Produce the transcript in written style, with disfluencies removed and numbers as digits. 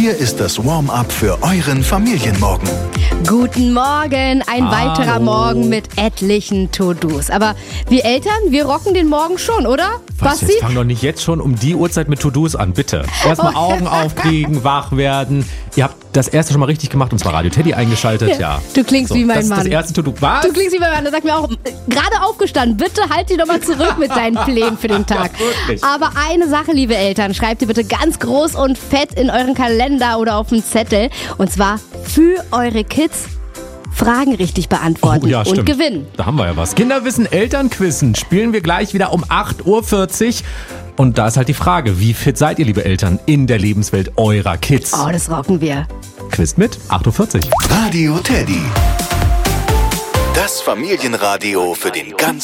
Hier ist das Warm-up für euren Familienmorgen. Guten Morgen, ein weiterer Morgen mit etlichen To-Dos. Aber wir Eltern, wir rocken den Morgen schon, oder? Was, jetzt fang doch nicht jetzt schon um die Uhrzeit mit To-Dos an, bitte. Erstmal Augen aufkriegen, wach werden. Ihr habt das erste schon mal richtig gemacht, und zwar Radio Teddy eingeschaltet, ja. Du klingst wie mein das Mann. Das ist das erste To-Do. Was? Du klingst wie mein Mann. Da sagt mir auch, gerade aufgestanden, bitte halt dich doch mal zurück mit deinen Plänen für den Tag. Wirklich. Aber eine Sache, liebe Eltern, schreibt ihr bitte ganz groß und fett in euren Kalender oder auf den Zettel. Und zwar für eure Kids Fragen richtig beantworten ja, und stimmt. gewinnen. Da haben wir ja was. Kinderwissen, Elternquissen spielen wir gleich wieder um 8.40 Uhr. Und da ist halt die Frage, wie fit seid ihr, liebe Eltern, in der Lebenswelt eurer Kids? Oh, das rocken wir. Quizt mit, 8.40 Uhr. Radio Teddy. Das Familienradio für den ganzen